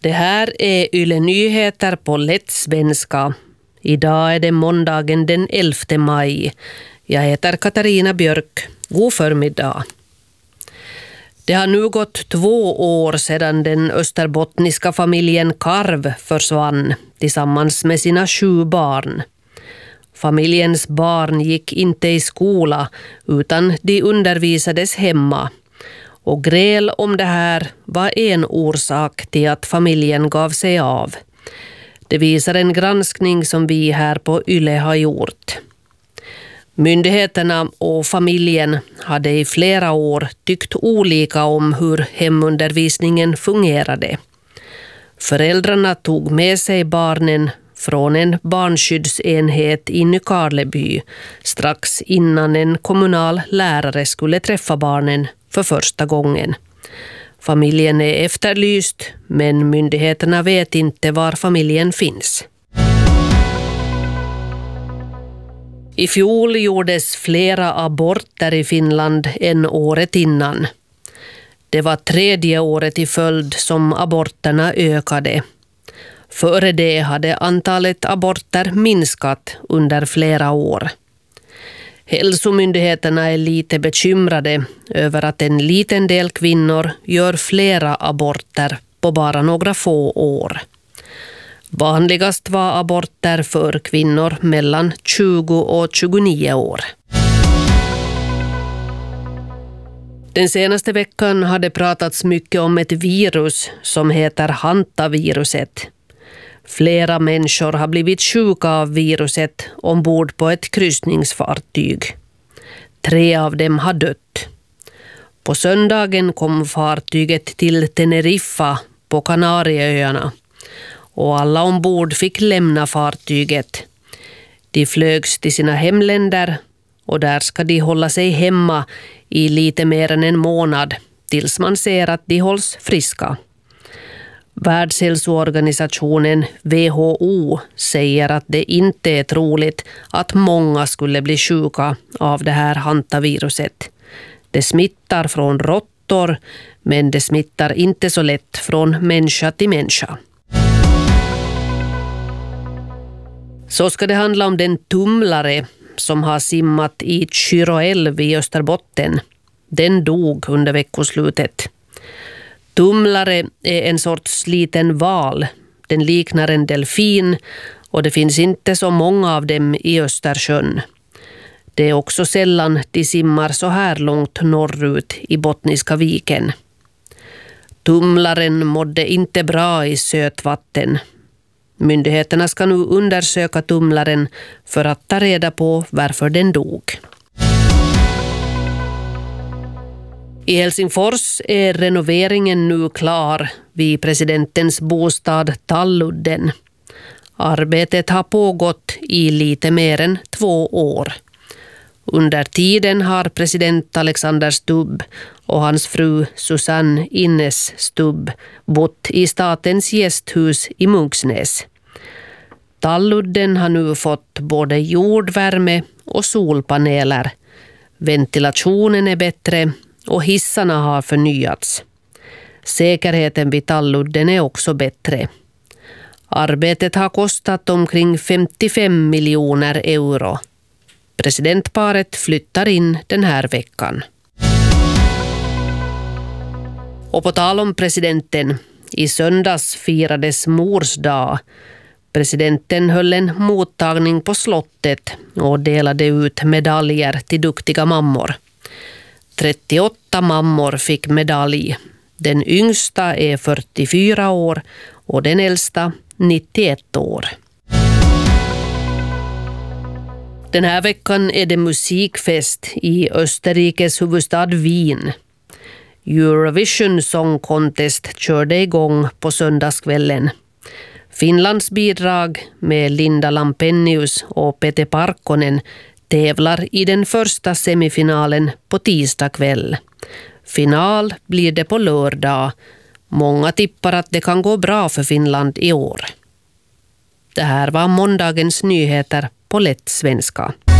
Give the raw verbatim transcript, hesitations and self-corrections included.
Det här är Yle Nyheter på lätt svenska. Idag är det måndagen den elfte maj. Jag heter Katarina Björk. God förmiddag. Det har nu gått två år sedan den österbottniska familjen Karv försvann tillsammans med sina sju barn. Familjens barn gick inte i skola utan de undervisades hemma. Och gräl om det här var en orsak till att familjen gav sig av. Det visar en granskning som vi här på Yle har gjort. Myndigheterna och familjen hade i flera år tyckt olika om hur hemundervisningen fungerade. Föräldrarna tog med sig barnen från en barnskyddsenhet i Nykarleby strax innan en kommunal lärare skulle träffa barnen för första gången. Familjen är efterlyst, men myndigheterna vet inte var familjen finns. I fjol gjordes flera aborter i Finland än året innan. Det var tredje året i följd som aborterna ökade. Före det hade antalet aborter minskat under flera år. Hälsomyndigheterna är lite bekymrade över att en liten del kvinnor gör flera aborter på bara några få år. Vanligast var aborter för kvinnor mellan tjugo och tjugonio år. Den senaste veckan hade pratats mycket om ett virus som heter hantaviruset. Flera människor har blivit sjuka av viruset ombord på ett kryssningsfartyg. Tre av dem har dött. På söndagen kom fartyget till Teneriffa på Kanarieöarna och alla ombord fick lämna fartyget. De flögs till sina hemländer och där ska de hålla sig hemma i lite mer än en månad tills man ser att de hålls friska. Världshälsoorganisationen W H O säger att det inte är troligt att många skulle bli sjuka av det här hantaviruset. Det smittar från råttor, men det smittar inte så lätt från människa till människa. Så ska det handla om den tumlare som har simmat i Kyrå-älv i Österbotten. Den dog under veckoslutet. Tumlare är en sorts liten val. Den liknar en delfin och det finns inte så många av dem i Östersjön. Det är också sällan de simmar så här långt norrut i Bottniska viken. Tumlaren mådde inte bra i sötvatten. Myndigheterna ska nu undersöka tumlaren för att ta reda på varför den dog. I Helsingfors är renoveringen nu klar vid presidentens bostad Talludden. Arbetet har pågått i lite mer än två år. Under tiden har president Alexander Stubb och hans fru Susanne Innes Stubb bott i statens gästhus i Munksnäs. Talludden har nu fått både jordvärme och solpaneler. Ventilationen är bättre och hissarna har förnyats. Säkerheten vid Talludden är också bättre. Arbetet har kostat omkring femtiofem miljoner euro. Presidentparet flyttar in den här veckan. Och på tal om presidenten, i söndags firades mors dag. Presidenten höll en mottagning på slottet och delade ut medaljer till duktiga mammor. trettioåtta mammor fick medalj. Den yngsta är fyrtiofyra år och den äldsta nittioett år. Den här veckan är det musikfest i Österrikes huvudstad Wien. Eurovision Song Contest körde igång på söndagskvällen. Finlands bidrag med Linda Lampenius och Pete Parkkonen tävlar i den första semifinalen på tisdag kväll. Final blir det på lördag. Många tippar att det kan gå bra för Finland i år. Det här var måndagens nyheter på lätt svenska.